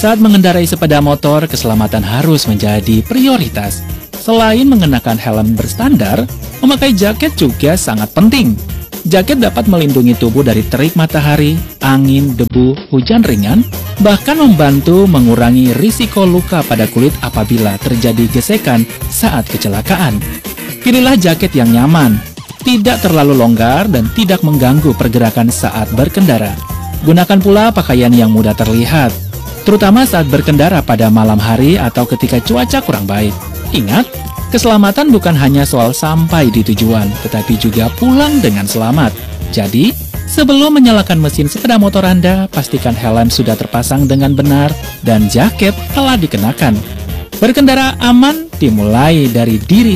Saat mengendarai sepeda motor, keselamatan harus menjadi prioritas. Selain mengenakan helm berstandar, memakai jaket juga sangat penting. Jaket dapat melindungi tubuh dari terik matahari, angin, debu, hujan ringan, bahkan membantu mengurangi risiko luka pada kulit apabila terjadi gesekan saat kecelakaan. Pilihlah jaket yang nyaman, tidak terlalu longgar dan tidak mengganggu pergerakan saat berkendara. Gunakan pula pakaian yang mudah terlihat, terutama saat berkendara pada malam hari atau ketika cuaca kurang baik. Ingat, keselamatan bukan hanya soal sampai di tujuan, tetapi juga pulang dengan selamat. Jadi, sebelum menyalakan mesin sepeda motor Anda, pastikan helm sudah terpasang dengan benar dan jaket telah dikenakan. Berkendara aman dimulai dari diri